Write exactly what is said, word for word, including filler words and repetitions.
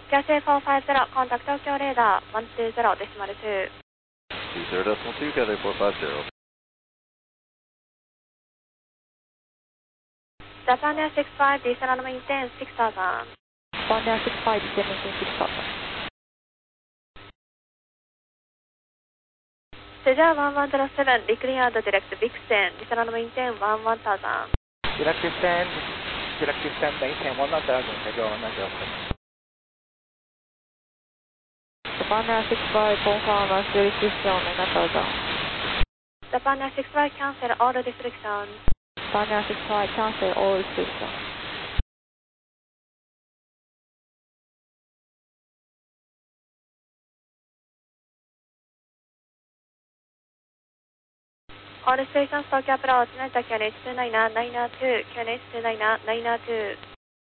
キャシーフォーファイブゼロ、コンタクト東京レーダー、ワンツーゼロデシマルツー。 ゼロデシマルツー、キャシーフォーファイブゼロ。 ジャパンエアシックスファイブ、ディーセラのメインテン、シックスサウザンド。 ジャパンエアシックスファイブ、ディーセラのメインテン、シックスサウザンド。 セジャーワンワンゼロセブン、リクリアードディレクトビクセン、ディーセラのメインテン、ワンワンサウザンド。 Directive ten, Directive ten, maintain one thousand, Seja one zero seven. Japan Air six five, confirm as restriction one thousand. Japan Air six five, cancel all restrictions. Japan Air six five, cancel all restrictions. All restrictions, Tokyo approach, Delta Q N H two nine nine two, Q N H two nine nine two.